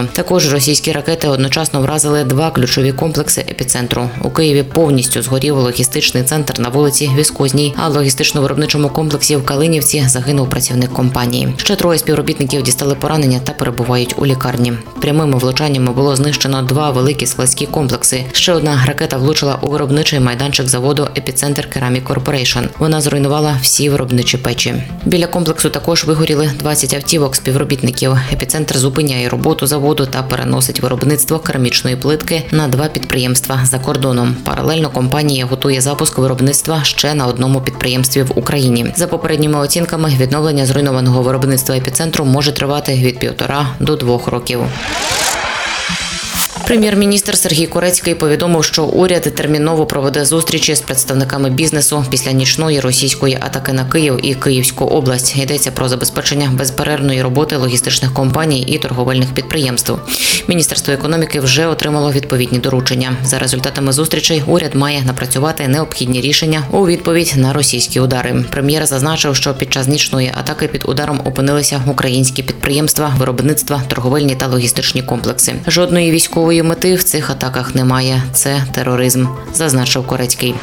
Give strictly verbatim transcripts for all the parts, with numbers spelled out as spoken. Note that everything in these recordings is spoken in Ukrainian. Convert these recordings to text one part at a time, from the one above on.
Херсону. Також російські ракети одночасно вразили два ключові комплекси епіцентру. У Києві повністю згорів логістичний центр на вулиці Віскозній, а в логістично-виробничому комплексі в Калинівці загинув працівник компанії. Ще троє співробітників дістали поранення та перебувають у лікарні. Прямими влучаннями було знищено два великі складські комплекси. Ще одна ракета влучила у виробничий майданчик заводу «Епіцентр Керамік Корпорейшн». Вона зруйнувала всі виробничі печі. Біля комплексу також вигоріли двадцять автівок співробітників. «Епіцентр» зупиняє роботу заводу та переносить виробництво керамічної плитки на два підприємства за кордоном. Паралельно компанія готує запуск виробництва ще на одному підприємстві в Україні. За попередніми оцінками, відновлення зруйнованого виробництва «Епіцентру» може тривати від півтора до двох років. Прем'єр-міністр Сергій Корецький повідомив, що уряд терміново проведе зустрічі з представниками бізнесу після нічної російської атаки на Київ і Київську область. Йдеться про забезпечення безперервної роботи логістичних компаній і торговельних підприємств. Міністерство економіки вже отримало відповідні доручення. За результатами зустрічей уряд має напрацювати необхідні рішення у відповідь на російські удари. Прем'єр зазначив, що під час нічної атаки під ударом опинилися українські підприємства, виробництва, торговельні та логістичні комплекси. Жодної військової мети в цих атаках немає. Це тероризм, зазначив Корецький.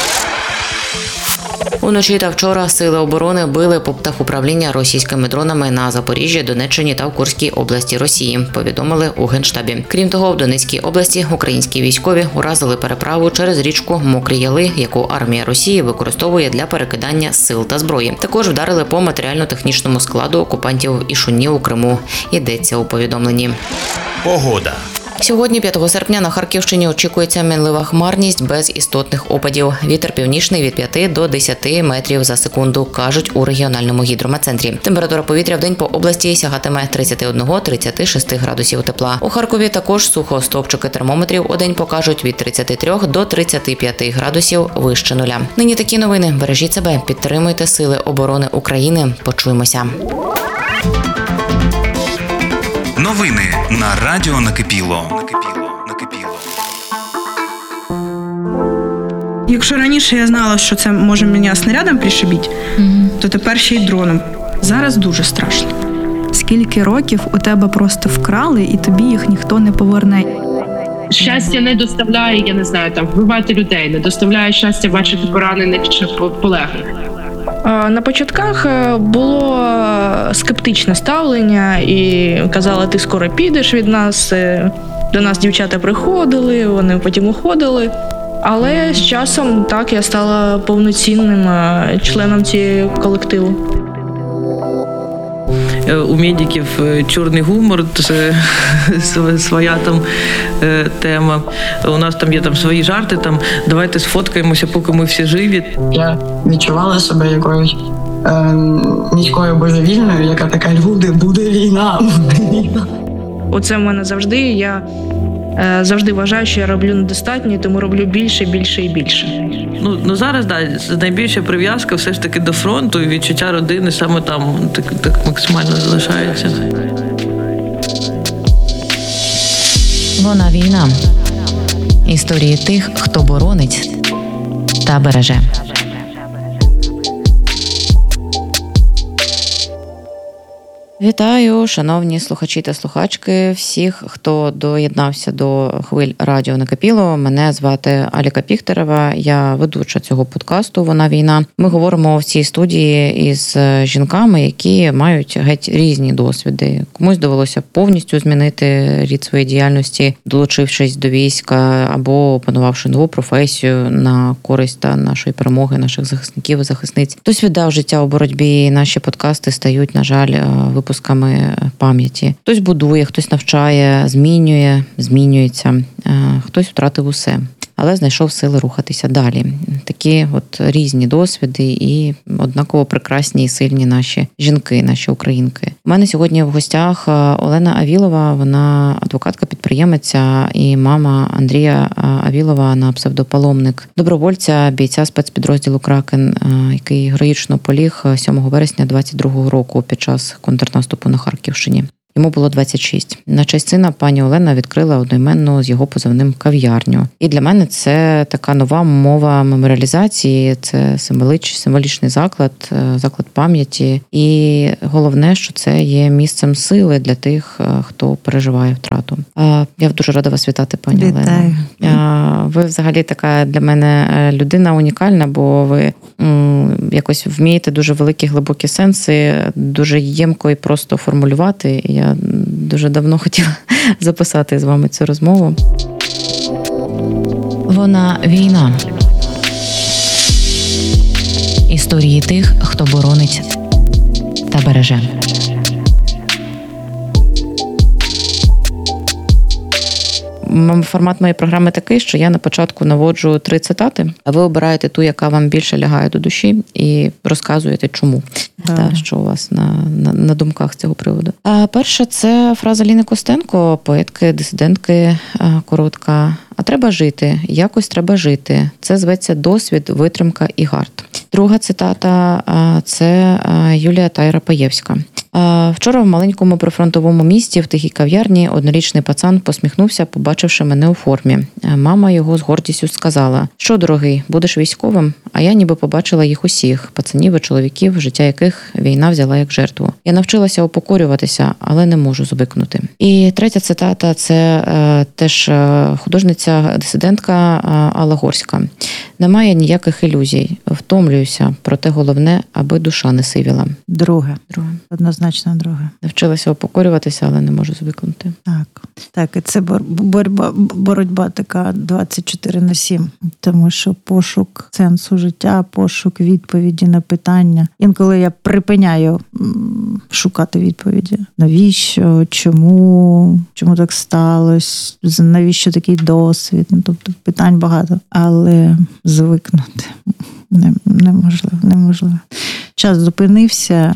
Уночі та вчора сили оборони били по птахуправління російськими дронами на Запоріжжі, Донеччині та в Курській області Росії, повідомили у Генштабі. Крім того, в Донецькій області українські військові уразили переправу через річку Мокрі Яли, яку армія Росії використовує для перекидання сил та зброї. Також вдарили по матеріально-технічному складу окупантів в Ішуні у Криму. Йдеться у повідомленні. Погода. Сьогодні, п'ятого серпня, на Харківщині очікується мінлива хмарність без істотних опадів. Вітер північний від п'яти до десяти метрів за секунду, кажуть у регіональному гідрометцентрі. Температура повітря в день по області сягатиме тридцять один - тридцять шість градусів тепла. У Харкові також сухо, стовпчики термометрів у день покажуть від тридцяти трьох до тридцяти п'яти градусів вище нуля. Нині такі новини. Бережіть себе, підтримуйте Сили оборони України. Почуємося. Новини на радіо Накипіло. Накипіло. Накипіло. Якщо раніше я знала, що це може мене снарядом пришибити, mm-hmm. то тепер ще й дроном. Зараз дуже страшно. Скільки років у тебе просто вкрали, і тобі їх ніхто не поверне? Щастя не доставляє, я не знаю, там вбивати людей, не доставляє щастя бачити поранених чи полеглих. На початках було скептичне ставлення і казали, ти скоро підеш від нас. До нас дівчата приходили, вони потім уходили. Але з часом так я стала повноцінним членом цього колективу. У медиків чорний гумор, це своя там тема. У нас там є там свої жарти, там давайте сфоткаємося, поки ми всі живі. Я відчувала себе якоюсь е, міською божевільною, яка така, люди, буде війна, буде війна. Оце в мене завжди, я е, завжди вважаю, що я роблю недостатньо, тому роблю більше, більше і більше. Ну, ну зараз, да, найбільша прив'язка все ж таки до фронту, і відчуття родини саме там так, так максимально залишається. Вона війна. Історії тих, хто боронить та береже. Вітаю, шановні слухачі та слухачки, всіх, хто доєднався до хвиль радіо Накипіло. Мене звати Аліка Піхтерева, я ведуча цього подкасту «Вона війна». Ми говоримо в цій студії із жінками, які мають геть різні досвіди. Комусь довелося повністю змінити рід своєї діяльності, долучившись до війська або опанувавши нову професію на користь та нашої перемоги, наших захисників і захисниць. Хтось віддав життя у боротьбі, і наші подкасти стають, на жаль, випусками пам'яті. Хтось будує, хтось навчає, змінює, змінюється, хтось втратив усе, але знайшов сили рухатися далі. Такі от різні досвіди і однаково прекрасні і сильні наші жінки, наші українки. У мене сьогодні в гостях Олена Авілова, вона адвокатка-підприємиця і мама Андрія Авілова на псевдопаломник, добровольця, бійця спецпідрозділу «Кракен», який героїчно поліг сьомого вересня двадцять другого року під час контрнаступу на Харківщині. Йому було двадцять шість. На честь сина пані Олена відкрила одноіменну з його позивним кав'ярню. І для мене це така нова мова меморіалізації, це символич, символічний заклад, заклад пам'яті. І головне, що це є місцем сили для тих, хто переживає втрату. Я дуже рада вас вітати, пані Вітаю. Олена. Ви взагалі така для мене людина унікальна, бо ви якось вмієте дуже великі глибокі сенси, дуже ємко і просто формулювати. Я дуже давно хотіла записати з вами цю розмову. Вона війна. Історії тих, хто боронить та береже. Формат моєї програми такий, що я на початку наводжу три цитати, а ви обираєте ту, яка вам більше лягає до душі, і розказуєте, чому. Та, що у вас на, на, на думках з цього приводу. А перша – це фраза Ліни Костенко, поетки, дисидентки, коротка. А треба жити, якось треба жити. Це зветься досвід, витримка і гард. Друга цитата – це Юлія Тайра-Паєвська. Вчора в маленькому прифронтовому місті в тихій кав'ярні однорічний пацан посміхнувся, побачивши мене у формі. Мама його з гордістю сказала: «Що, дорогий, будеш військовим?» А я ніби побачила їх усіх, пацанів і чоловіків, життя яких війна взяла як жертву. Я навчилася упокорюватися, але не можу звикнути. І третя цитата – це е, теж художниця, дисидентка Алла Горська. Немає ніяких ілюзій. Втомлююся, проте головне, аби душа не сивіла. Друге. Друге. Однозначно друге. Навчилася упокорюватися, але не можу звикнути. Так. Так, і це боротьба, боротьба така двадцять чотири на сім. Тому що пошук сенсу життя, пошук відповіді на питання. Інколи я припиняю шукати відповіді. Навіщо? Чому? Чому так сталося? Навіщо такий досвід? Ну, тобто питань багато. Але звикнути неможливо, неможливо. Час зупинився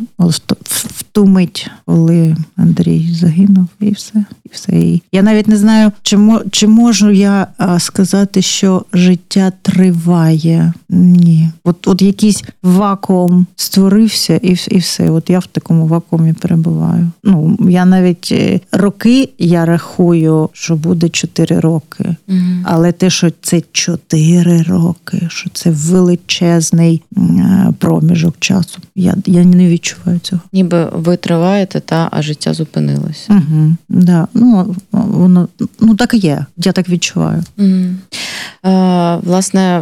в ту мить, коли Андрій загинув, і все. І все. І я навіть не знаю, чи, чи можу я сказати, що життя триває. Ні. От, от якийсь вакуум створився, і, і все. От я в такому вакуумі перебуваю. Ну, я навіть роки, я рахую, що буде чотири роки. Mm-hmm. Але те, що це чотири роки, що це величезний проміжок часу. Я, я не відчуваю цього. Ніби ви триваєте, та, а життя зупинилося. Угу, да. Ну, воно, ну, так і є. Я так відчуваю. Угу. Е, власне,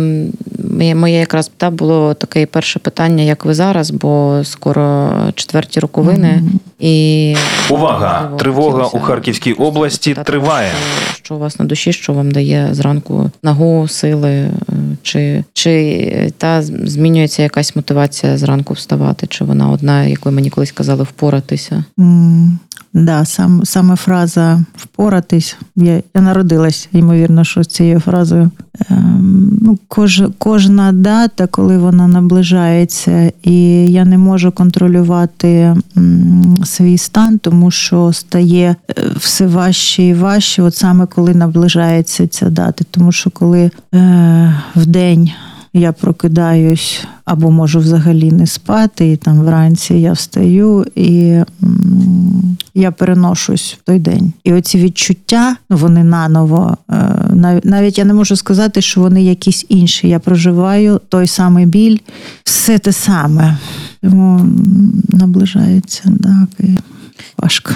моє якраз та, було таке перше питання, як ви зараз, бо скоро четверті роковини. Угу. І... Увага! Тривога у Харківській області триває. Що, що у вас на душі, що вам дає зранку нагу, сили, чи, чи та змінюється якась мотивація зранку вставати, чи вона одна, як ви мені колись казали, впоратися? Mm. Да, сам, саме фраза «впоратись». Я, я народилась, ймовірно, що з цією фразою. Ем, ну, кож, кожна дата, коли вона наближається, і я не можу контролювати м, свій стан, тому що стає все важче і важче, от саме коли наближається ця дата. Тому що коли е, вдень я прокидаюсь, або можу взагалі не спати, і там вранці я встаю, і м, я переношусь в той день. І оці відчуття, вони наново, навіть, навіть я не можу сказати, що вони якісь інші. Я проживаю той самий біль, все те саме. Тому наближається, так, і важко.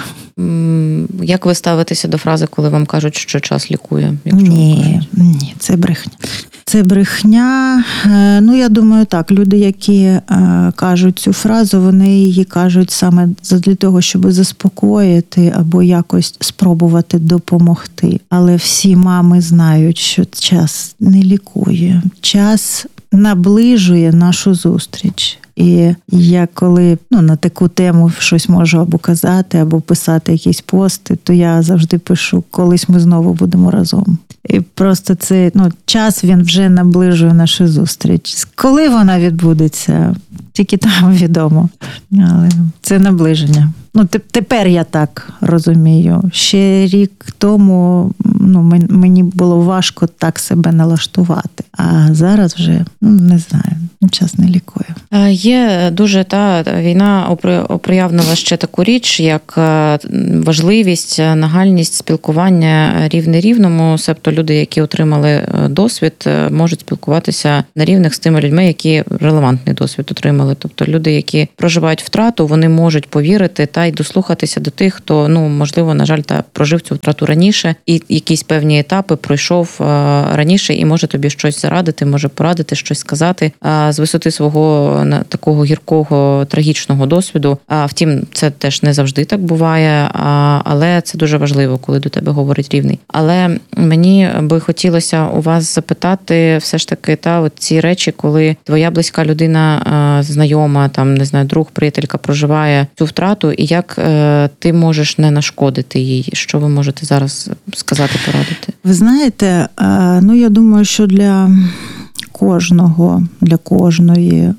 Як ви ставитеся до фрази, коли вам кажуть, що час лікує? Ні, ні, це брехня. Це брехня. Ну, я думаю, так, люди, які кажуть цю фразу, вони її кажуть саме для того, щоб заспокоїти або якось спробувати допомогти. Але всі мами знають, що час не лікує. Час наближує нашу зустріч. І я коли ну, на таку тему щось можу або казати, або писати якісь пости, то я завжди пишу, колись ми знову будемо разом. І просто це, ну, час, він вже наближує нашу зустріч. Коли вона відбудеться, тільки там відомо. Але це наближення. Ну, тепер я так розумію. Ще рік тому ну, мені було важко так себе налаштувати. А зараз вже, ну, не знаю, час не лікує. Є дуже, та війна оприявнила ще таку річ, як важливість, нагальність спілкування рівне рівному, себто люди, які отримали досвід, можуть спілкуватися на рівних з тими людьми, які релевантний досвід отримали. Тобто люди, які проживають втрату, вони можуть повірити та й дослухатися до тих, хто, ну, можливо, на жаль, та прожив цю втрату раніше і якісь певні етапи пройшов раніше і може тобі щось зарадити, може порадити, щось сказати з висоти свого такого гіркого, трагічного досвіду. А втім, це теж не завжди так буває, але це дуже важливо, коли до тебе говорить рівний. Але мені би хотілося у вас запитати все ж таки та от ці речі, коли твоя близька людина, знайома, там, не знаю, друг, приятелька проживає цю втрату, і як ти можеш не нашкодити їй? Що ви можете зараз сказати, порадити? Ви знаєте, ну я думаю, що для кожного, для кожної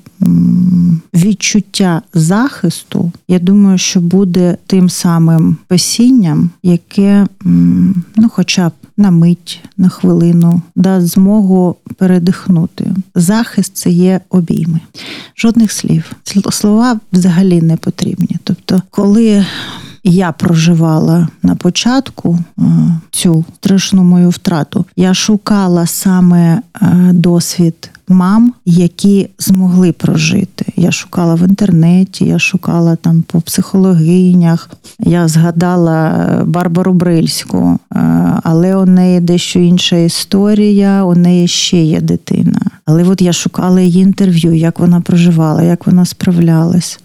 відчуття захисту, я думаю, що буде тим самим пасінням, яке, ну, хоча б на мить, на хвилину, дасть змогу передихнути. Захист – це є обійми. Жодних слів. Слова взагалі не потрібні. Тобто, коли я проживала на початку цю страшну мою втрату, я шукала саме досвід мам, які змогли прожити. Я шукала в інтернеті, я шукала там по психологинях, я згадала Барбару Брильську, але у неї дещо інша історія, у неї ще є дитина. Але от я шукала її інтерв'ю, як вона проживала, як вона справлялась.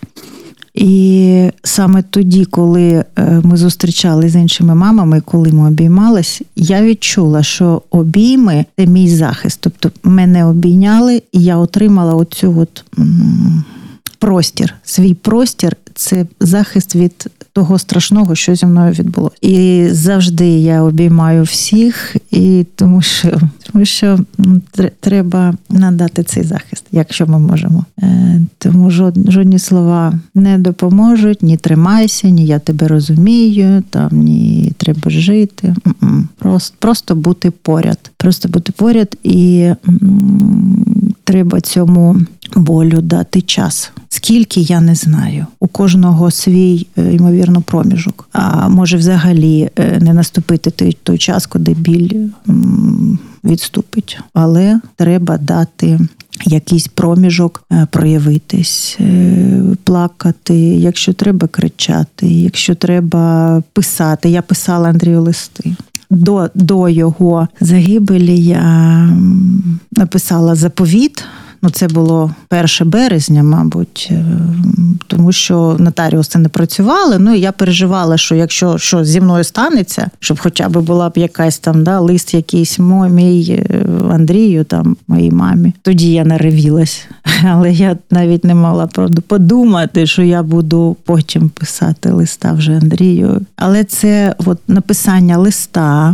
І саме тоді, коли ми зустрічалися з іншими мамами, коли ми обіймались, я відчула, що обійми – це мій захист. Тобто мене обійняли, і я отримала оцю от простір. Свій простір – це захист від того страшного, що зі мною відбулося. І завжди я обіймаю всіх, і тому що, тому що треба надати цей захист, якщо ми можемо. Тому жодні, жодні слова не допоможуть, ні тримайся, ні я тебе розумію, там, ні треба жити. Просто, просто бути поряд. Просто бути поряд, і м, треба цьому болю дати час. Скільки, я не знаю. У кожного свій, ймовірно, проміжок. А може взагалі не наступити той, той час, коли біль м, відступить. Але треба дати якийсь проміжок, проявитись, плакати, якщо треба кричати, якщо треба писати. Я писала Андрію листи. До, до його загибелі я написала заповіт. Ну, це було перше березня, мабуть, тому що нотаріуси не працювали. Ну, і я переживала, що якщо що зі мною станеться, щоб хоча б була б якась там, да, лист якийсь мій Андрію, там, моїй мамі. Тоді я наривілась. Але я навіть не могла, правда, подумати, що я буду потім писати листа вже Андрію. Але це от написання листа,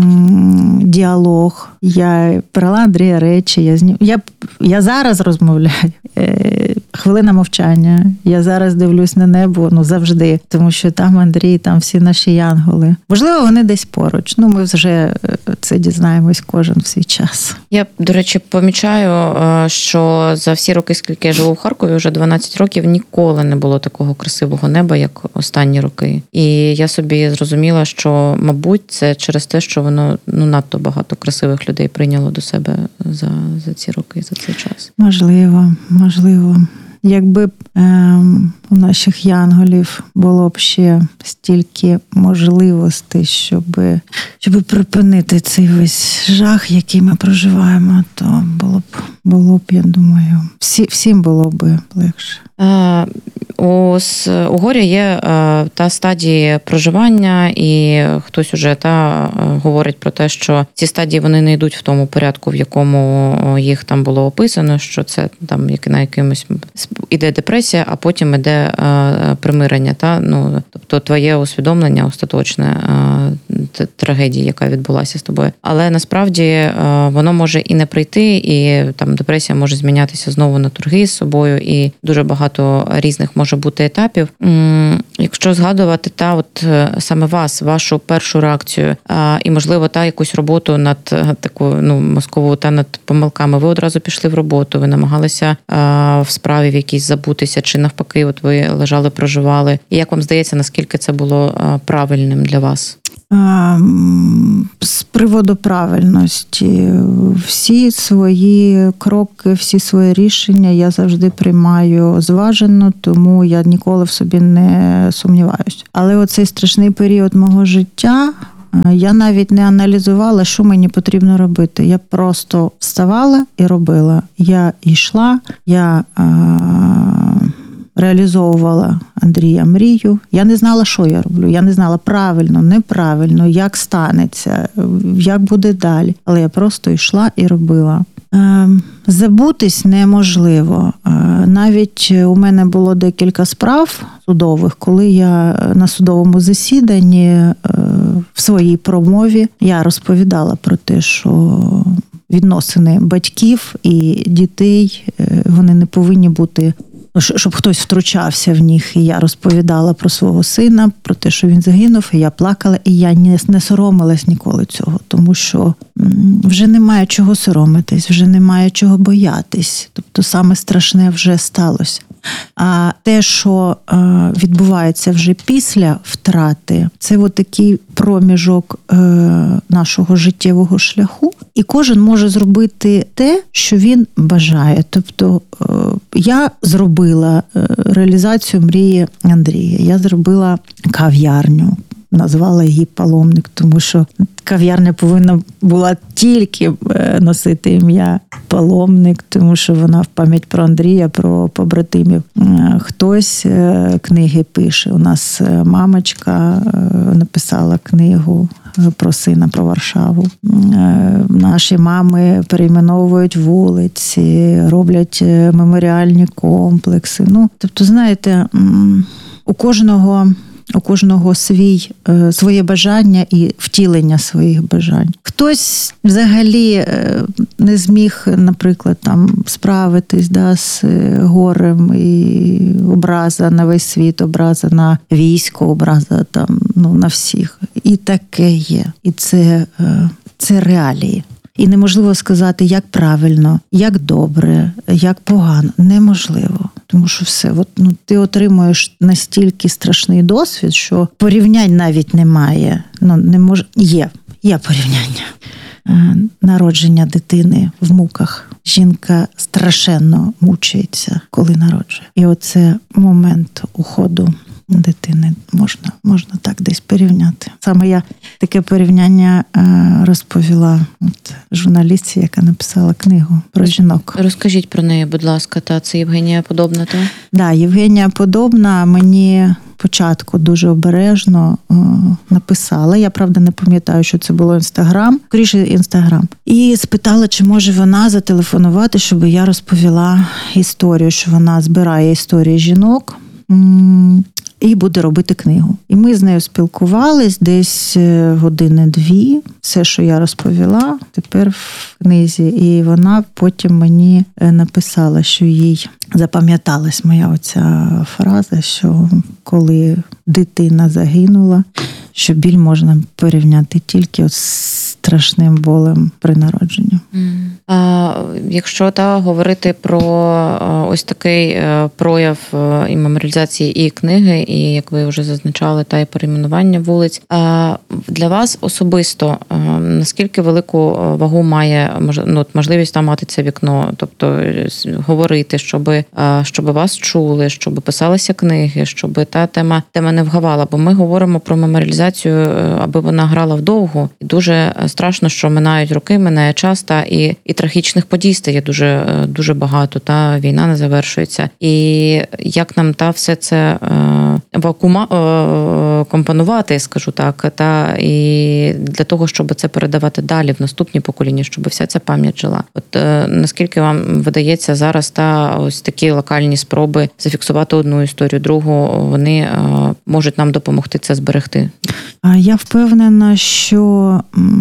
діалог. Я брала Андрія речі, я з ним... Я, я зараз розмовляю. Хвилина мовчання. Я зараз дивлюсь на небо, ну, завжди. Тому що там Андрій, там всі наші янголи. Можливо, вони десь поруч. Ну, ми вже це дізнаємось кожен в свій час. Я, до речі, помічаю, що за всі роки, скільки я живу в Харкові, вже дванадцять років, ніколи не було такого красивого неба, як останні роки. І я собі зрозуміла, що, мабуть, це через те, що воно, ну, надто багато красивих людей прийняло до себе за, за ці роки, за цей час. Можливо, можливо. Якби е, у наших янголів було б ще стільки можливостей, щоб, щоб припинити цей весь жах, який ми проживаємо, то було б, було б, я думаю, всі, всім було б легше. Е, у, у горі є е, та стадії проживання, і хтось уже та говорить про те, що ці стадії, вони не йдуть в тому порядку, в якому їх там було описано, що це там як на якимось іде депресія, а потім іде е, примирення. Та? Ну, тобто твоє усвідомлення остаточне, е, трагедії, яка відбулася з тобою. Але насправді воно може і не прийти, і там депресія може змінятися знову на торги з собою, і дуже багато різних може бути етапів. Якщо згадувати та от саме вас, вашу першу реакцію, і можливо та якусь роботу над такою, ну, мозковою та над помилками, ви одразу пішли в роботу, ви намагалися в справі в якійсь забутися, чи навпаки, от ви лежали, проживали. І як вам здається, наскільки це було правильним для вас? З приводу правильності, всі свої кроки, всі свої рішення я завжди приймаю зважено, тому я ніколи в собі не сумніваюся. Але оцей страшний період мого життя, я навіть не аналізувала, що мені потрібно робити. Я просто вставала і робила. Я йшла, я а, реалізовувала Андрія мрію. Я не знала, що я роблю. Я не знала правильно, неправильно, як станеться, як буде далі. Але я просто йшла і робила. Забутись неможливо. Навіть у мене було декілька справ судових, коли я на судовому засіданні в своїй промові я розповідала про те, що відносини батьків і дітей, вони не повинні бути, щоб хтось втручався в них. І я розповідала про свого сина, про те, що він загинув, і я плакала, і я не, не соромилась ніколи цього, тому що вже немає чого соромитись, вже немає чого боятись. Тобто саме страшне вже сталося. А те, що е, відбувається вже після втрати, це от такий проміжок е, нашого життєвого шляху. І кожен може зробити те, що він бажає. Тобто е, я зробила е, реалізацію мрії Андрія. Я зробила кав'ярню. Назвала її «Паломник», тому що кав'ярня повинна була тільки носити ім'я «Паломник», тому що вона в пам'ять про Андрія, про побратимів. Хтось книги пише. У нас мамочка написала книгу про сина, про Варшаву. Наші мами перейменовують вулиці, роблять меморіальні комплекси. Ну, тобто, знаєте, у кожного... У кожного свій, своє бажання і втілення своїх бажань. Хтось взагалі не зміг, наприклад, там справитись да, з горем, і образа на весь світ, образа на військо, образа там, ну, на всіх. І таке є. І це, це реалії. І неможливо сказати, як правильно, як добре, як погано. Неможливо. Тому що все, от, ну, ти отримуєш настільки страшний досвід, що порівнянь навіть немає. Ну, не мож... Є, є порівняння. Народження дитини в муках. Жінка страшенно мучається, коли народжує. І оце момент уходу дитини можна, можна так десь порівняти. Саме я таке порівняння розповіла от журналістці, яка написала книгу про жінок. Розкажіть про неї, будь ласка, та це Євгенія Подобна, та? Да, Євгенія Подобна мені спочатку дуже обережно о, написала. Я, правда, не пам'ятаю, що це було Інстаграм. Скоріше, Інстаграм. І спитала, чи може вона зателефонувати, щоб я розповіла історію, що вона збирає історії жінок і буде робити книгу. І ми з нею спілкувались десь години-дві. Все, що я розповіла, тепер в книзі. І вона потім мені написала, що їй запам'яталась моя оця фраза, що коли дитина загинула, що біль можна порівняти тільки з страшним болем при народженні. А якщо та говорити про ось такий прояв і меморіалізації і книги, і, як ви вже зазначали, та й перейменування вулиць, для вас особисто наскільки велику вагу має ну, можливість там мати це вікно, тобто говорити, щоб, щоб вас чули, щоб писалися книги, щоб та тема, тема не вгавала, бо ми говоримо про меморіалізацію, аби вона грала вдовго, і дуже страшно, що минають роки, минає час, та і, і трагічних подій стає дуже, дуже багато. Та війна не завершується. І як нам та все це е, вакуума е, компонувати, скажу так, та і для того, щоб це передавати далі в наступні покоління, щоб вся ця пам'ять жила. От е, наскільки вам видається зараз та ось такі локальні спроби зафіксувати одну історію, другу, вони е, можуть нам допомогти це зберегти? Я впевнена, що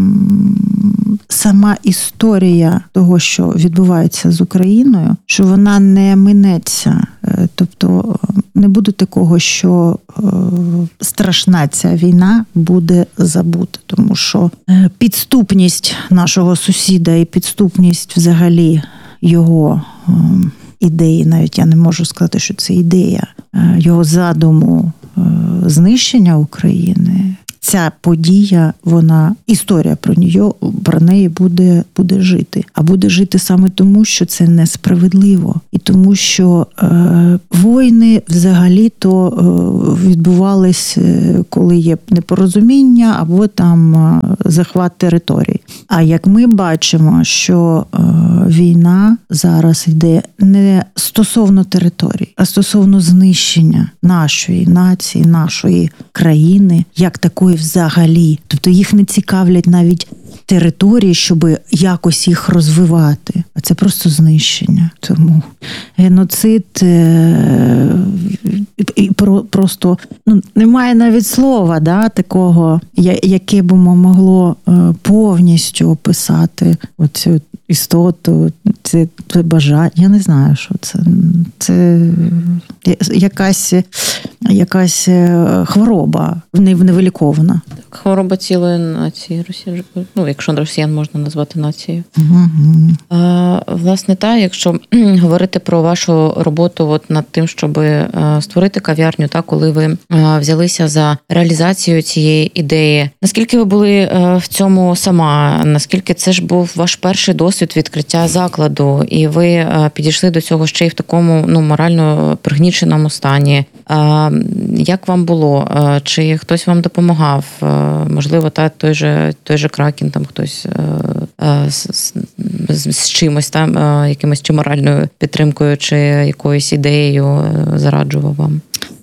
сама історія того, що відбувається з Україною, що вона не минеться. Тобто не буде такого, що страшна ця війна буде забута. Тому що підступність нашого сусіда і підступність взагалі його ідеї, навіть я не можу сказати, що це ідея, його задуму знищення України, ця подія, вона, історія про неї, про неї буде, буде жити. А буде жити саме тому, що це несправедливо. І тому, що е, війни взагалі-то е, відбувались, коли є непорозуміння або там е, захват територій. А як ми бачимо, що е, війна зараз йде не стосовно територій, а стосовно знищення нашої нації, нашої країни, як такої взагалі. Тобто їх не цікавлять навіть території, щоб якось їх розвивати. А це просто знищення. Тому геноцид е- і просто ну, немає навіть слова, да, такого, яке б могло повністю описати оцю істоту, це, це бажання. Я не знаю, що це. Це якась, якась хвороба невилікована. Хвороба цілої нації Росії, ну, якщо росіян можна назвати нацією. Угу. А, власне, та, якщо говорити про вашу роботу от над тим, щоб створити кав'ярню, та, коли ви взялися за реалізацію цієї ідеї, наскільки ви були в цьому сама, наскільки це ж був ваш перший досвід відкриття закладу, і ви підійшли до цього ще й в такому, ну, морально пригніченому стані. А, як вам було? Чи хтось вам допомагав? Можливо, та той же той же Кракен, там хтось а, з, з, з чимось там, а, якимось чи моральною підтримкою, чи якоюсь ідеєю зараджував вам?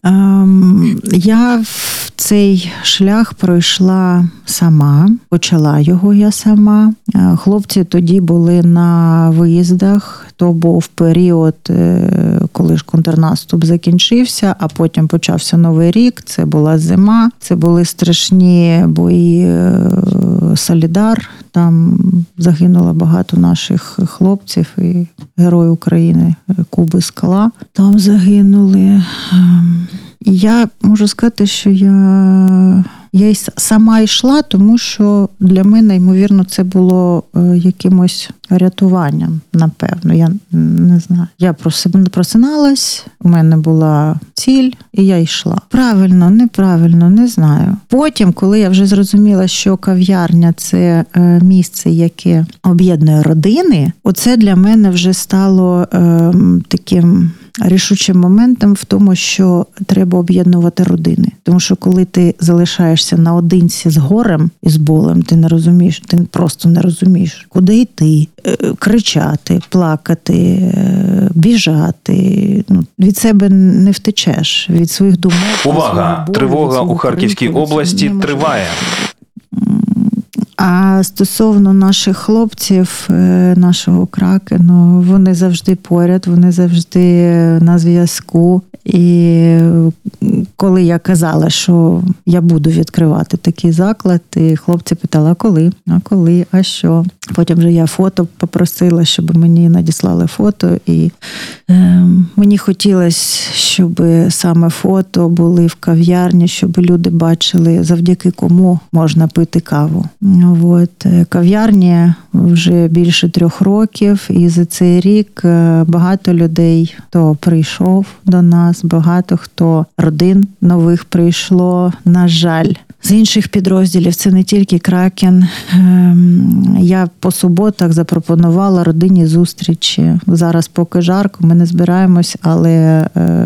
Я в цей шлях пройшла сама, почала його я сама. Хлопці тоді були на виїздах, то був період, коли ж контрнаступ закінчився, а потім почався Новий рік, це була зима, це були страшні бої Солідар, там загинуло багато наших хлопців і Герой України Куби Скала там загинули. Я можу сказати, що я, я й сама йшла, тому що для мене, ймовірно, це було якимось рятуванням, напевно. Я не знаю. Я просиналась, у мене була ціль, і я йшла. Правильно, неправильно, не знаю. Потім, коли я вже зрозуміла, що кав'ярня – це місце, яке об'єднує родини, оце для мене вже стало е, таким рішучим моментом в тому, що треба об'єднувати родини. Тому що коли ти залишаєшся наодинці з горем і з болем, ти не розумієш, ти просто не розумієш, куди йти, кричати, плакати, біжати. Ну, від себе не втечеш, від своїх думок. Увага! Болю, тривога у Харківській області триває. А стосовно наших хлопців, нашого Кракену, вони завжди поряд, вони завжди на зв'язку. І коли я казала, що я буду відкривати такий заклад, і хлопці питали, а коли? А коли? А що? Потім вже я фото попросила, щоб мені надіслали фото. І е, мені хотілося, щоб саме фото були в кав'ярні, щоб люди бачили, завдяки кому можна пити каву. От. Кав'ярні вже більше трьох років, і за цей рік багато людей, хто прийшов до нас, багато хто родин нових прийшло, на жаль, з інших підрозділів. Це не тільки Кракен. Я по суботах запропонувала родині зустрічі. Зараз поки жарко, ми не збираємось, але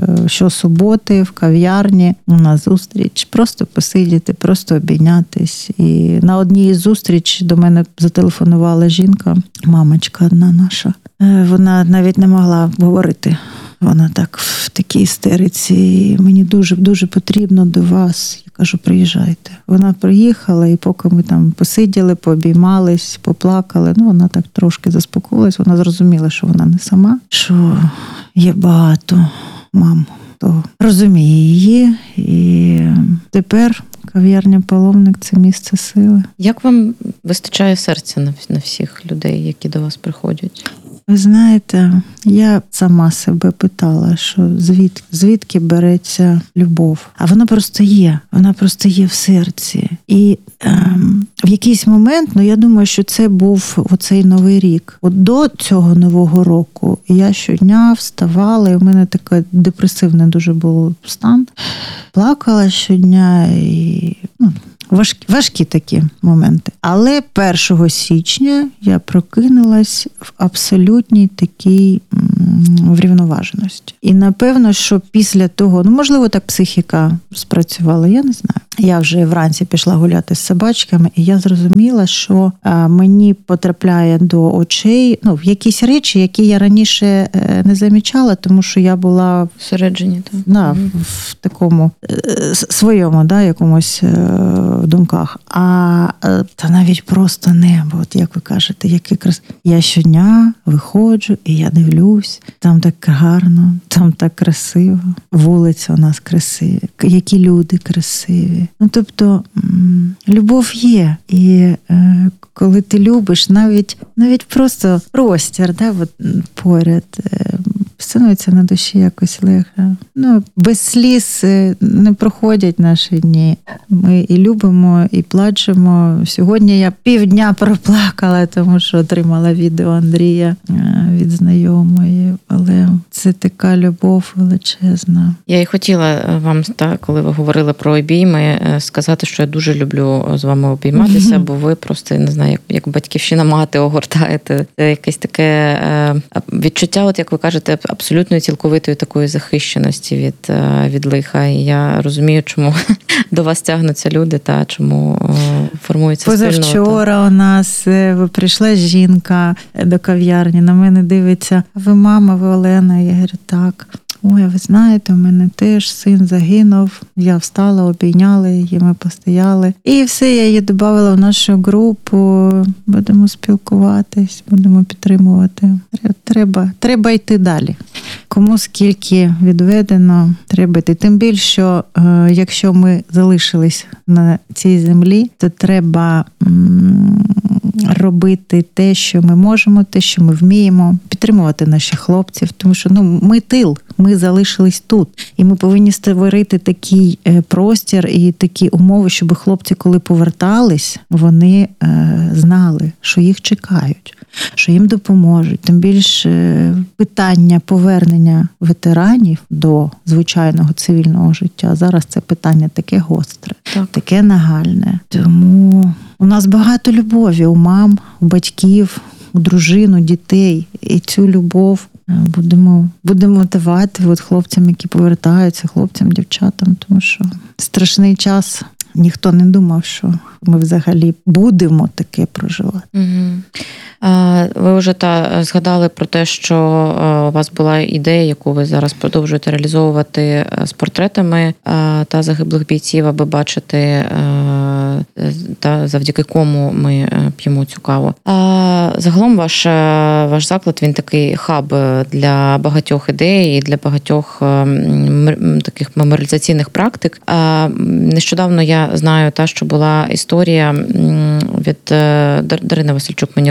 щосуботи в кав'ярні у нас зустріч. Просто посидіти, просто обійнятись. І на одній із зустріч до мене зателефонувала жінка, мамочка одна наша. Вона навіть не могла говорити. Вона так в такій істериці. Мені дуже-дуже потрібно до вас. Я кажу, приїжджайте. Вона приїхала, і поки ми там посиділи, пообіймались, поплакали, ну, вона так трошки заспокоїлась. Вона зрозуміла, що вона не сама, що є багато мам, хто розуміє її. І тепер кав'ярня «Половник» – це місце сили. Як вам вистачає серця на, на всіх людей, які до вас приходять? Ви знаєте, я сама себе питала, що звід, звідки береться любов. А вона просто є, вона просто є в серці. І ем, в якийсь момент, ну я думаю, що це був оцей Новий рік. От до цього Нового року я щодня вставала, і в мене такий депресивний дуже був стан. Плакала щодня і... Ну, Важкі, важкі такі моменти. Але першого січня я прокинулась в абсолютній такій врівноваженості. І напевно, що після того, ну можливо, так психіка спрацювала, я не знаю. Я вже вранці пішла гуляти з собачками, і я зрозуміла, що мені потрапляє до очей, ну, якісь речі, які я раніше не замічала, тому що я була всередині, так. Да, угу. в такому своєму, да, якомусь в думках. А та навіть просто небо, от як ви кажете, яке крас... Я щодня виходжу і я дивлюсь, там так гарно, там так красиво, вулиця у нас красива, які люди красиві. Ну, тобто, любов є. І е, коли ти любиш, навіть, навіть просто простір, да, от, поряд, е, становиться на душі якось легше. Ну, без сліз не проходять наші дні. Ми і любимо, і плачемо. Сьогодні я півдня проплакала, тому що отримала відео Андрія від знайомої. Але це така любов величезна. Я і хотіла вам, так, коли ви говорили про обійми, сказати, що я дуже люблю з вами обійматися, бо ви просто, не знаю, як, як батьківщина мати огортаєте. Це якесь таке відчуття, от як ви кажете, абсолютної цілковитої такої захищеності від, від лиха. І я розумію, чому до вас тягнуться люди та чому формується спільнота. Позавчора у нас прийшла жінка до кав'ярні, на мене дивиться, ви мама, ви Олена? Я говорю, так. Ой, ви знаєте, у мене теж син загинув, я встала, обійняла її, ми постояли. І все, я її додавала в нашу групу, будемо спілкуватись, будемо підтримувати. Треба, треба йти далі. Кому скільки відведено, треба йти. Тим більше, що е, якщо ми залишились на цій землі, то треба м- робити те, що ми можемо, те, що ми вміємо, підтримувати наших хлопців, тому що ну, ми тил, ми залишились тут. І ми повинні створити такий простір і такі умови, щоб хлопці, коли повертались, вони е, знали, що їх чекають, що їм допоможуть. Тим більше питання повернення ветеранів до звичайного цивільного життя, зараз це питання таке гостре, так. таке нагальне. Тому у нас багато любові у мам, у батьків, у дружин, у дітей. І цю любов будемо, будемо давати от хлопцям, які повертаються, хлопцям, дівчатам, тому що страшний час. Ніхто не думав, що ми взагалі будемо таке проживати. Угу. Ви вже та згадали про те, що у вас була ідея, яку ви зараз продовжуєте реалізовувати з портретами та загиблих бійців, аби бачити, та завдяки кому ми п'ємо цю каву. Загалом ваш, ваш заклад, він такий хаб для багатьох ідей і для багатьох таких меморіалізаційних практик. Нещодавно я знаю, та, що була історія від Дарини Васильчук мені розповідала,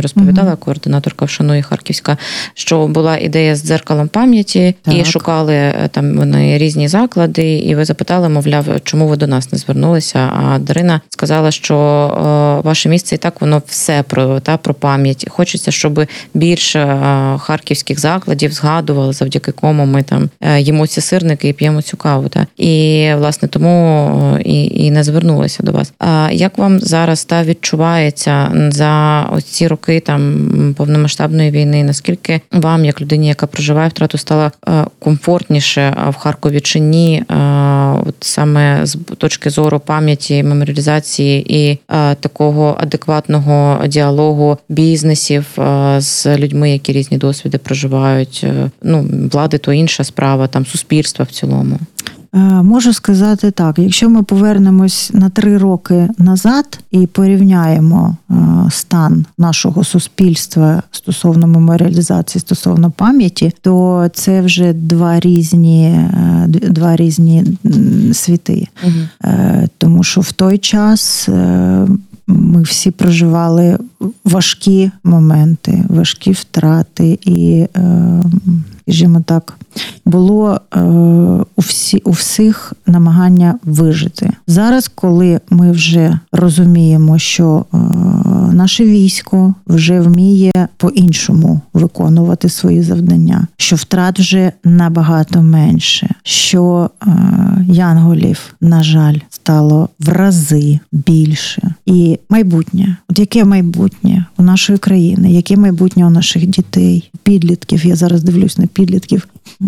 пам'ятала, mm-hmm. координаторка «Вшануй» Харківська, що була ідея з дзеркалом пам'яті, так. і шукали там вони різні заклади, і ви запитали, мовляв, чому ви до нас не звернулися, а Дарина сказала, що о, ваше місце і так воно все про, та, про пам'ять. Хочеться, щоб більше о, харківських закладів згадували, завдяки кому ми там їмо ці сирники і п'ємо цю каву. Та. І, власне, тому і, і не звернулися до вас. А як вам зараз та відчувається за ось ці роки там повномасштабної війни? Наскільки вам, як людині, яка проживає втрату, стало комфортніше в Харкові чи ні? От саме з точки зору пам'яті, меморіалізації і такого адекватного діалогу бізнесів з людьми, які різні досвіди проживають. Ну, влади то інша справа, там суспільства в цілому. Можу сказати так, якщо ми повернемось на три роки назад і порівняємо стан нашого суспільства стосовно меморіалізації, стосовно пам'яті, то це вже два різні, два різні світи. Угу. Тому що в той час ми всі проживали важкі моменти, важкі втрати і, скажімо так, було е, у, всі, у всіх намагання вижити. Зараз, коли ми вже розуміємо, що е, наше військо вже вміє по-іншому виконувати свої завдання, що втрат вже набагато менше, що е, янголів, на жаль, стало в рази більше. І майбутнє. От яке майбутнє у нашої країни, яке майбутнє у наших дітей, підлітків, я зараз дивлюсь на підлітків,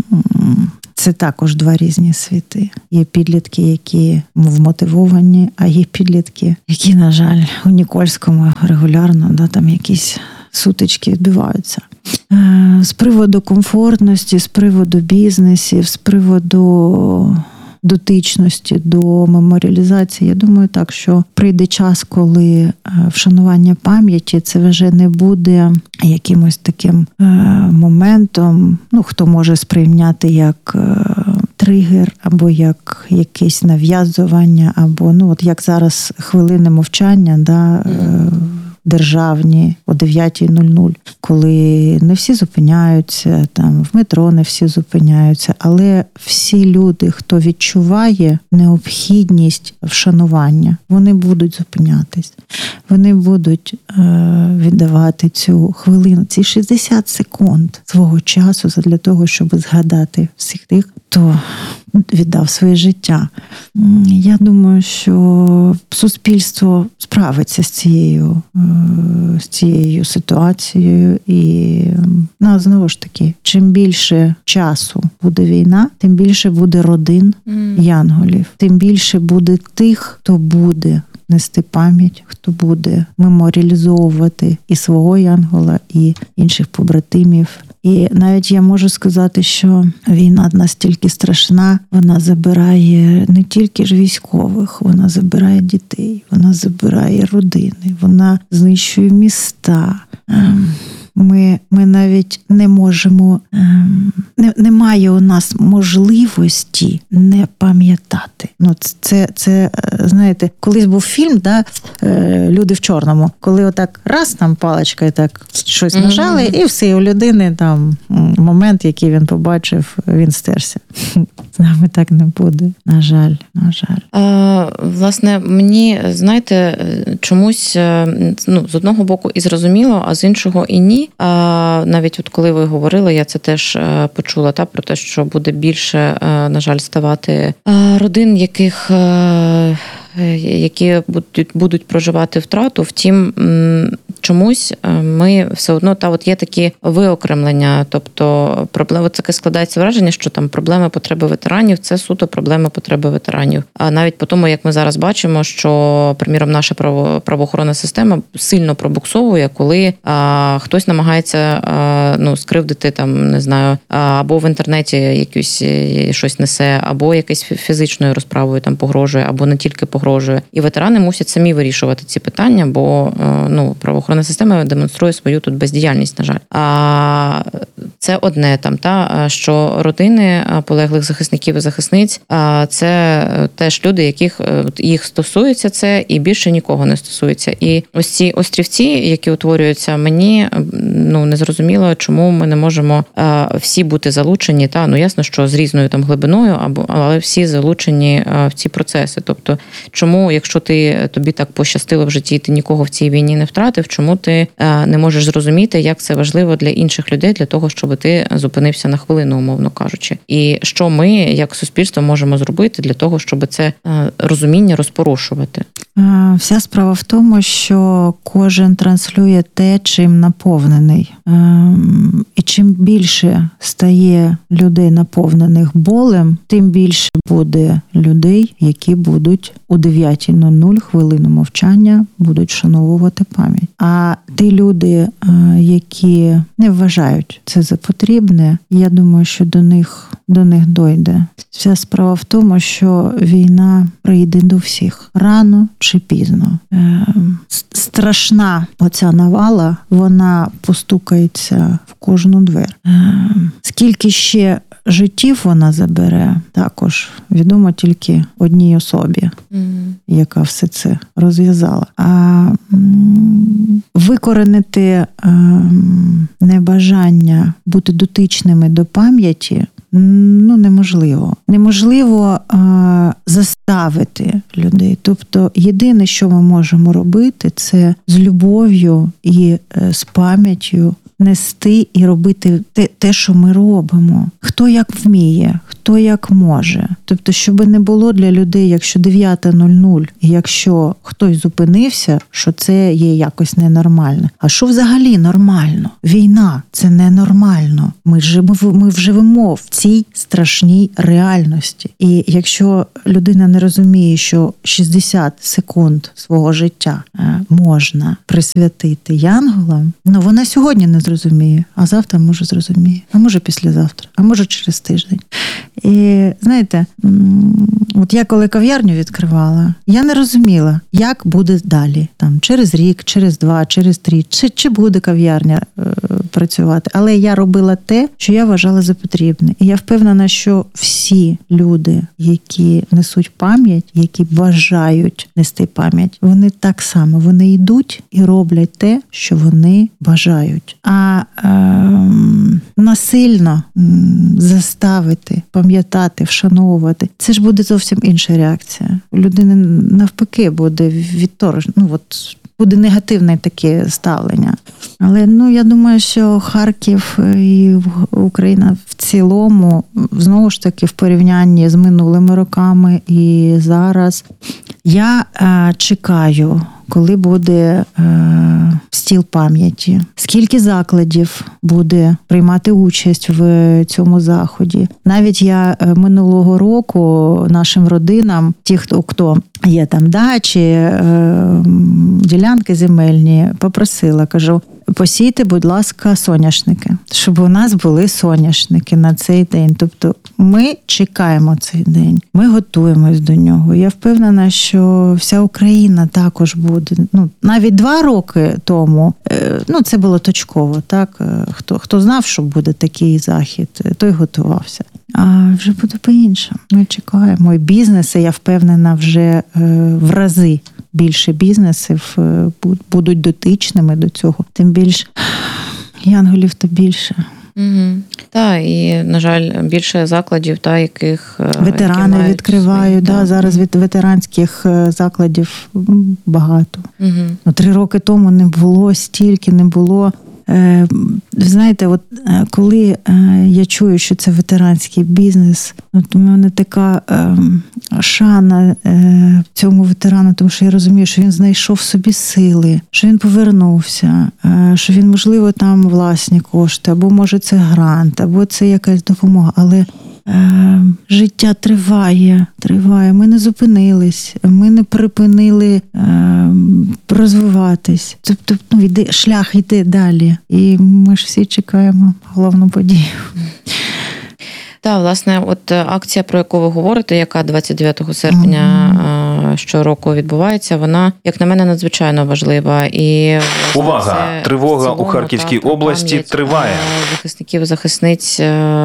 це також два різні світи. Є підлітки, які вмотивовані, а є підлітки, які, на жаль, у Нікольському регулярно, да, там якісь сутички відбуваються. З приводу комфортності, з приводу бізнесів, з приводу дотичності до меморіалізації, я думаю так, що прийде час, коли вшанування пам'яті це вже не буде якимось таким е, моментом, ну, хто може сприйняти як е, тригер, або як якесь нав'язування, або, ну, от як зараз хвилини мовчання, да, е, державні о дев'ята нуль нуль, коли не всі зупиняються, там в метро не всі зупиняються, але всі люди, хто відчуває необхідність вшанування, вони будуть зупинятись. Вони будуть е, віддавати цю хвилину, ці шістдесят секунд свого часу для того, щоб згадати всіх тих, хто віддав своє життя. Я думаю, що суспільство справиться з цією, з цією ситуацією. І, ну, знову ж таки, чим більше часу буде війна, тим більше буде родин mm. янголів, тим більше буде тих, хто буде нести пам'ять, хто буде меморіалізовувати і свого янгола, і інших побратимів. І навіть я можу сказати, що війна настільки страшна, вона забирає не тільки ж військових, вона забирає дітей, вона забирає родини, вона знищує міста. Ми, ми навіть не можемо, не, немає у нас можливості не пам'ятати. Ну, це, це, знаєте, колись був фільм, да, «Люди в чорному», коли отак раз там паличкою так щось нажали, mm-hmm. і все, у людини там момент, який він побачив, він стерся. З нами так не буде, на жаль, на жаль. А, власне, мені, знаєте, чомусь, ну, з одного боку і зрозуміло, а з іншого і ні. А, навіть от коли ви говорили, я це теж почула, та, про те, що буде більше, на жаль, ставати родин, яких, які будуть, будуть проживати втрату. Втім, чомусь ми все одно, та от є такі виокремлення, тобто проблема, таке складається враження, що там проблеми, потреби ветеранів – це суто проблеми, потреби ветеранів. А навіть по тому, як ми зараз бачимо, що, приміром, наша право, правоохоронна система сильно пробуксовує, коли а, хтось намагається а, ну, скривдити, там, не знаю, а, або в інтернеті якусь щось несе, або якесь фізичною розправою там погрожує, або не тільки погрожує. І ветерани мусять самі вирішувати ці питання, бо ну, правоохоронна система демонструє свою тут бездіяльність, на жаль. А це одне там, та що родини полеглих захисників і захисниць це теж люди, яких їх стосується це, і більше нікого не стосується. І ось ці острівці, які утворюються, мені ну не зрозуміло, чому ми не можемо всі бути залучені. Та ну ясно, що з різною там глибиною, або але всі залучені в ці процеси. Тобто, чому, якщо ти тобі так пощастило в житті, ти нікого в цій війні не втратив, чому ти не можеш зрозуміти, як це важливо для інших людей, для того, щоб ти зупинився на хвилину, умовно кажучи. І що ми, як суспільство, можемо зробити для того, щоб це розуміння розпорушувати? Вся справа в тому, що кожен транслює те, чим наповнений. І чим більше стає людей наповнених болем, тим більше буде людей, які будуть у дев'ятій нуль нуль хвилину мовчання будуть вшановувати пам'ять. А ті люди, які не вважають це за потрібне, я думаю, що до них, до них дойде. Вся справа в тому, що війна прийде до всіх. Рано чи пізно. Страшна оця навала, вона постукається в кожну двер. Скільки ще життів вона забере, також відомо тільки одній особі, mm. яка все це розв'язала. А викоренити небажання бути дотичними до пам'яті ну, неможливо. Неможливо а, заставити людей. Тобто, єдине, що ми можемо робити, це з любов'ю і е, з пам'яттю нести і робити те, те, що ми робимо. Хто як вміє, хто як може. Тобто, щоб не було для людей, якщо дев'ята нуль нуль, і якщо хтось зупинився, що це є якось ненормально. А що взагалі нормально? Війна – це ненормально. Ми живемо, ми живемо в цій страшній реальності. І якщо людина не розуміє, що шістдесят секунд свого життя можна присвятити янголам, ну вона сьогодні не зрозуміє, а завтра може зрозуміє, а може післязавтра, а може через тиждень. І знаєте, от я коли кав'ярню відкривала, я не розуміла, як буде далі. Там через рік, через два, через три, чи, чи буде кав'ярня е, працювати. Але я робила те, що я вважала за потрібне. І я впевнена, що всі люди, які несуть пам'ять, які бажають нести пам'ять, вони так само, вони йдуть і роблять те, що вони бажають. А е, насильно м, заставити пам'ятати, вшановувати, це ж буде зовсім інша реакція. У людини навпаки буде відторж, ну от буде негативне таке ставлення. Але ну я думаю, що Харків і Україна в цілому, знову ж таки, в порівнянні з минулими роками і зараз, я е, чекаю, коли буде е, стіл пам'яті, скільки закладів буде приймати участь в цьому заході. Навіть я минулого року нашим родинам, ті, хто, хто є там дачі, е, ділянки земельні, попросила, кажу, посійте, будь ласка, соняшники, щоб у нас були соняшники на цей день. Тобто ми чекаємо цей день, ми готуємось до нього. Я впевнена, що вся Україна також буде. Ну, навіть два роки тому, ну, це було точково, так? Хто, хто знав, що буде такий захід, той готувався. А вже буде по-іншому. Ми чекаємо. І бізнеси, я впевнена, вже в рази більше бізнесів будуть дотичними до цього. Тим більш янголів то більше. Угу. Так, і, на жаль, більше закладів, та, яких ветерани які відкривають. Свої, да, зараз від ветеранських закладів багато. Угу. Ну, три роки тому не було стільки, не було. Ви знаєте, от коли я чую, що це ветеранський бізнес, от у мене така е, шана е, цьому ветерану, тому що я розумію, що він знайшов собі сили, що він повернувся, е, що він, можливо, там власні кошти, або, може, це грант, або це якась допомога, але Е, життя триває, триває. Ми не зупинились, ми не припинили е, розвиватись. Тобто, ну, йде, шлях йде далі. І ми ж всі чекаємо головну подію. Так, власне, от акція, про яку ви говорите, яка двадцять дев'ятого серпня щороку відбувається, вона, як на мене, надзвичайно важлива. І увага! Тривога у Харківській області триває. Захисників, захисниць,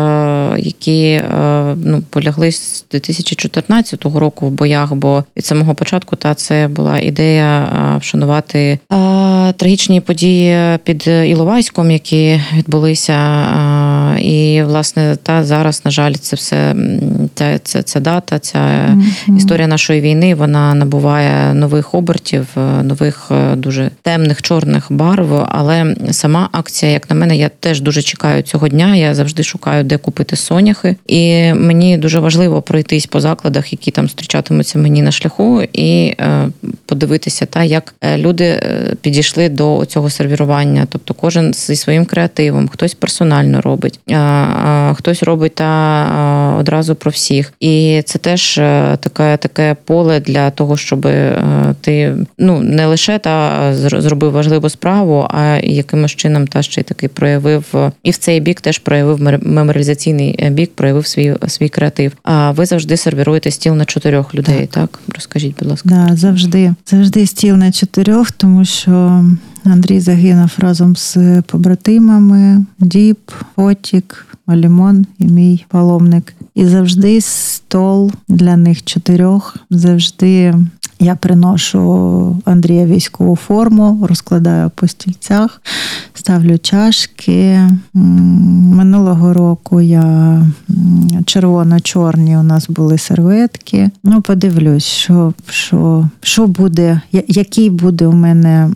які ну, полягли з дві тисячі чотирнадцятого року в боях, бо від самого початку та це була ідея вшанувати а, трагічні події під Іловайськом, які відбулися. А, і, власне, та зараз, на жаль, це все, ця, ця, ця дата, ця mm-hmm. історія нашої війни, вона набуває нових обертів, нових дуже темних, чорних барв, але сама акція, як на мене, я теж дуже чекаю цього дня, я завжди шукаю, де купити соняхи, і мені дуже важливо пройтись по закладах, які там зустрічатимуться мені на шляху, і подивитися, та, як люди підійшли до цього сервірування, тобто кожен зі своїм креативом, хтось персонально робить, хтось робить та одразу про всіх. І це теж таке, таке поле для того, щоб ти ну, не лише та зробив важливу справу, а якимось чином та ще й таки проявив, і в цей бік теж проявив меморіалізаційний бік, проявив свій, свій креатив. А ви завжди сервіруєте стіл на чотирьох людей, так? так? Розкажіть, будь ласка. Да, завжди. Завжди стіл на чотирьох, тому що Андрій загинув разом з побратимами, Діп, Фотік, Алімон і мій паломник. І завжди стол для них чотирьох, завжди я приношу Андрія військову форму, розкладаю по стільцях, ставлю чашки. Минулого року я червоно-чорні у нас були серветки. Ну, подивлюсь, що, що, що буде, який буде у мене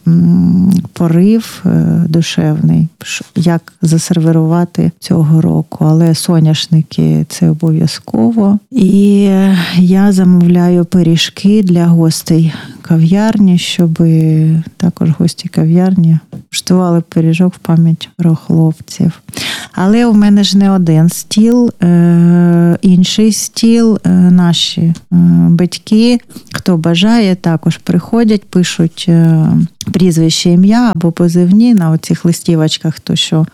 порив душевний, як засервірувати цього року. Але соняшники – це обов'язково. І я замовляю пиріжки для гостей кав'ярні, щоб також гості кав'ярні куштували пиріжок в пам'ять про хлопців. Але у мене ж не один стіл, інший стіл, наші батьки, хто бажає, також приходять, пишуть прізвище, ім'я або позивні на оцих листівочках, то що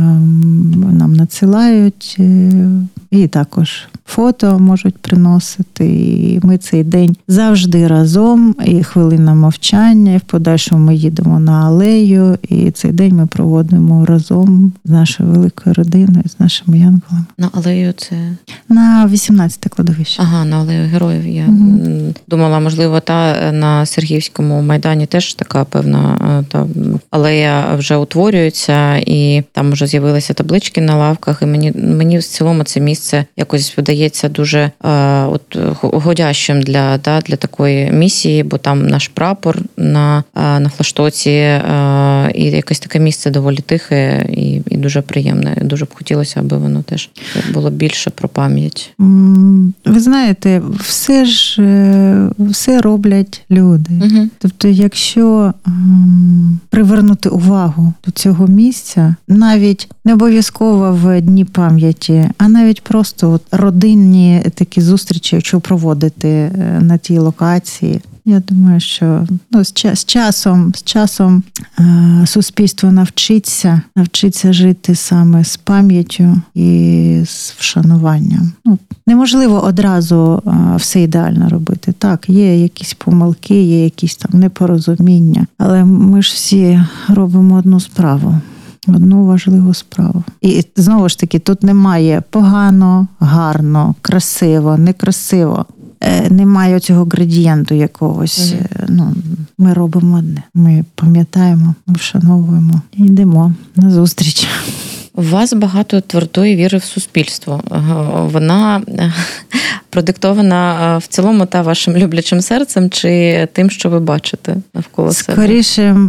нам надсилають, і також фото можуть приносити. І ми цей день завжди разом, і хвилина мовчання, і в подальшому ми їдемо на алею, і цей день ми проводимо разом з нашою великою родиною, з нашими янголами. На алею це? На вісімнадцяте кладовище. Ага, на алею героїв. Я угу. думала, можливо, та на Сергіївському майдані теж така певна та алея вже утворюється, і там вже з'явилися таблички на лавках, і мені, мені в цілому це місце якось видається дуже е, от, годящим для, да, для такої місії, бо там наш прапор на, е, на флаштоці, е, і якесь таке місце доволі тихе і, і дуже приємне. Дуже б хотілося, аби воно теж було більше про пам'ять. Ви знаєте, все ж все роблять люди. Угу. Тобто, якщо м, привернути увагу до цього місця, навіть не обов'язково в Дні пам'яті, а навіть просто от родинні такі зустрічі, якщо проводити на тій локації, я думаю, що ну, з, час, з часом, з часом е, суспільство навчиться, навчиться жити саме з пам'яттю і з вшануванням. Ну, неможливо одразу е, все ідеально робити. Так, є якісь помилки, є якісь там непорозуміння, але ми ж всі робимо одну справу. Одну важливу справу. І знову ж таки, тут немає погано, гарно, красиво, некрасиво. Немає цього градієнту якогось. Mm-hmm. Ну, ми робимо одне. Ми пам'ятаємо, ми вшановуємо і йдемо на зустріч. У вас багато твердої віри в суспільство. Вона продиктована в цілому та вашим люблячим серцем чи тим, що ви бачите навколо себе? Скоріше,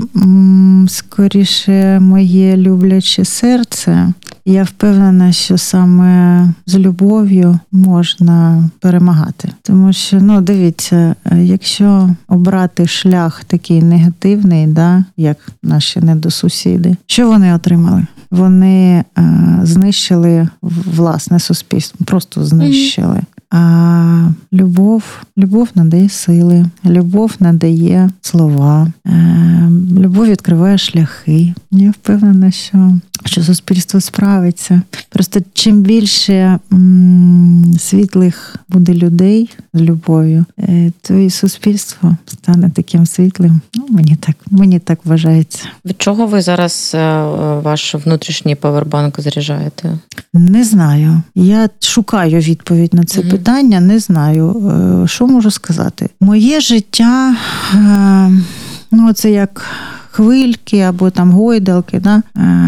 скоріше моє любляче серце. Я впевнена, що саме з любов'ю можна перемагати. Тому що, ну, дивіться, якщо обрати шлях такий негативний, да, як наші недосусіди, що вони отримали? Вони е, знищили власне суспільство, просто знищили. А любов, любов надає сили, любов надає слова, любов відкриває шляхи. Я впевнена, що, що суспільство справиться. Просто чим більше м, світлих буде людей з любов'ю, то і суспільство стане таким світлим. Ну, мені так, мені так вважається. Від чого ви зараз ваш внутрішній павербанк заряджаєте? Не знаю. Я шукаю відповідь на це mm-hmm. питання, не знаю. Що можу сказати? Моє життя, ну, це як хвильки або там гойдалки, да?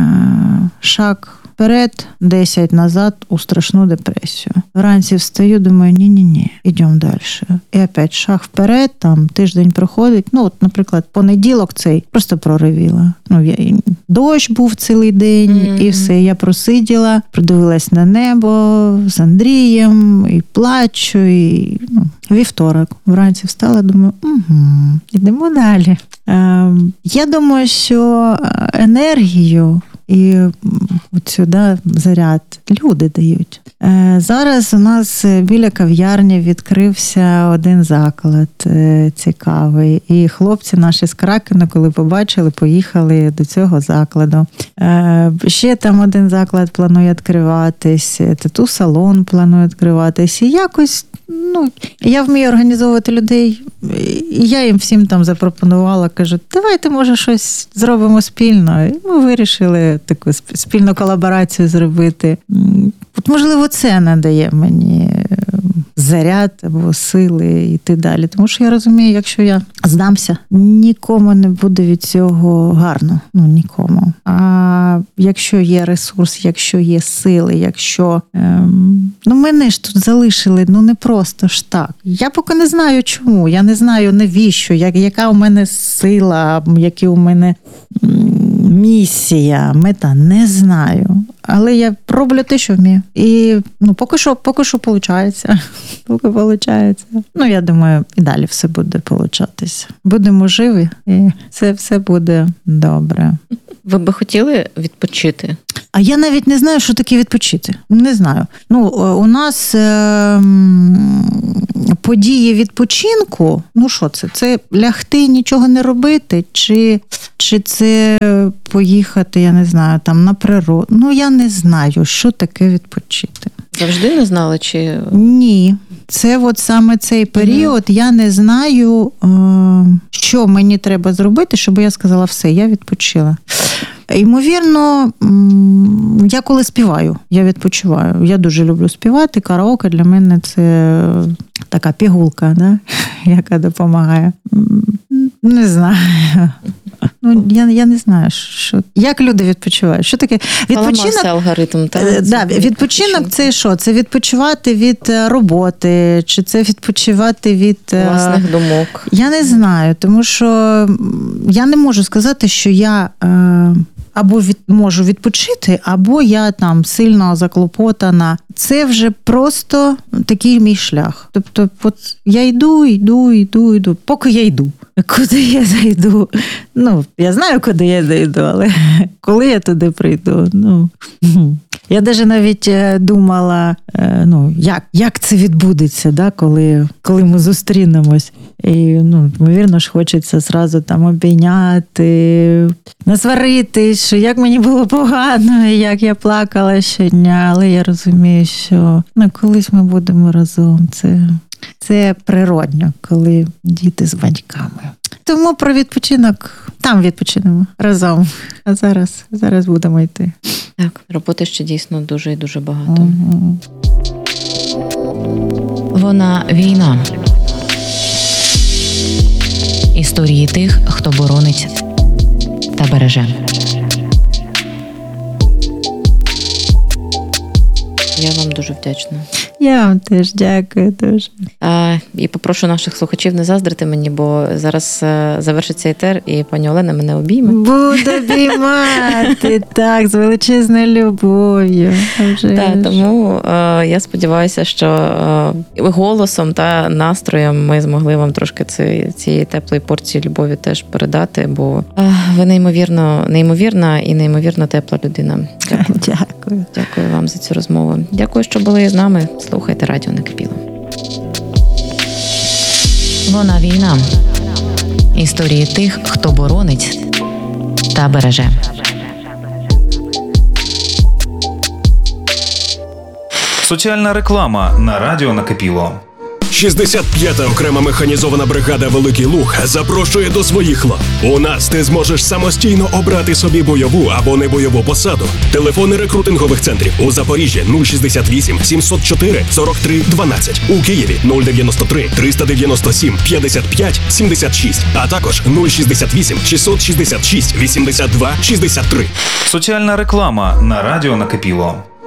Шаг вперед, десять назад у страшну депресію. Вранці встаю, думаю, ні-ні-ні, йдемо далі. І опять шаг вперед, там тиждень проходить. Ну, от, наприклад, понеділок цей просто проривіла. Ну, я, дощ був цілий день, mm-hmm. і все. Я просиділа, придивилась на небо з Андрієм, і плачу, і ну, вівторок. Вранці встала, думаю, угу, йдемо далі. Е, я думаю, що енергію і от сюди заряд люди дають. Зараз у нас біля кав'ярні відкрився один заклад цікавий. І хлопці наші з Кракена, коли побачили, поїхали до цього закладу. Ще там один заклад планує відкриватись, тату-салон планує відкриватись. І якось, ну, я вмію організовувати людей, і я їм всім там запропонувала, кажу, давайте, може, щось зробимо спільно. І ми вирішили таку спільну колаборацію зробити. От, можливо, це надає мені заряд або сили йти далі. Тому що я розумію, якщо я здамся, нікому не буде від цього гарно. Ну, нікому. А якщо є ресурс, якщо є сили, якщо... Ем, ну, мене ж тут залишили, ну, не просто ж так. Я поки не знаю, чому. Я не знаю, навіщо, як, яка у мене сила, які у мене місія, мета, не знаю. Але я роблю те, що вмію. І, ну, поки що, поки що виходить. Поки виходить. Ну, я думаю, і далі все буде получатися. Будемо живі, і це все буде добре. Ви би хотіли відпочити? А я навіть не знаю, що таке відпочити. Не знаю. Ну, у нас е- події відпочинку, ну що це? Це лягти, нічого не робити? Чи, чи це поїхати, я не знаю, там на природу? Ну, я не знаю, що таке відпочити. Завжди не знали, чи... Ні. Це от саме цей період, mm-hmm. я не знаю, що мені треба зробити, щоб я сказала, все, я відпочила. Ймовірно, я коли співаю, я відпочиваю. Я дуже люблю співати, караоке для мене це така пігулка, да? Яка допомагає. Не знаю. Ну, я, я не знаю, що, як люди відпочивають. Що таке? Відпочинок, алгоритм, та, да, відпочинок – це що? Це відпочивати від роботи, чи це відпочивати від... власних думок. Я не знаю, тому що я не можу сказати, що я... або від, можу відпочити, або я там сильно заклопотана. Це вже просто такий мій шлях. Тобто, от я йду, йду, йду, йду, поки я йду. Куди я зайду? Ну, я знаю, куди я зайду, але коли я туди прийду, ну... Я навіть навіть думала, ну, як, як це відбудеться, да, коли, коли ми зустрінемось. І, ну, ймовірно ж, хочеться зразу там обійняти, насваритись, що як мені було погано, і як я плакала щодня. Але я розумію, що ну, колись ми будемо разом. Це, це природньо, коли діти з батьками. Тому про відпочинок там відпочинемо разом. А зараз, зараз будемо йти. Так, роботи ще дійсно дуже і дуже багато. Угу. Вона війна. Історії тих, хто боронить та береже. Я вам дуже вдячна. Я вам теж дякую дуже. А, і попрошу наших слухачів не заздрити мені, бо зараз а, завершиться етер, і пані Олена мене обійме. Буду обіймати, так, з величезною любов'ю. Так, тому а, я сподіваюся, що а, голосом та настроєм ми змогли вам трошки ці, цієї теплої порції любові теж передати, бо а, ви неймовірно, неймовірна і неймовірно тепла людина. Дякую. Дякую. Дякую вам за цю розмову. Дякую, що були з нами. Слухайте радіо Накипіло. Вона війна. Історії тих, хто боронить та береже. Соціальна реклама на радіо Накипіло. шістдесят п'ята окрема механізована бригада «Великий Луг» запрошує до своїх лав. У нас ти зможеш самостійно обрати собі бойову або небойову посаду. Телефони рекрутингових центрів у Запоріжжі нуль шістдесят вісім сімсот чотири сорок три дванадцять, у Києві нуль дев'яносто три триста дев'яносто сім п'ятдесят п'ять сімдесят шість, а також нуль шістдесят вісім шістсот шістдесят шість вісімдесят два шістдесят три. Соціальна реклама на радіо Накипіло.